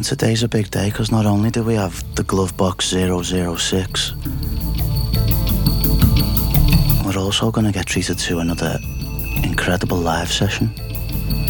And today's a big day because not only do we have the Glove Box 006, we're also going to get treated to another incredible live session.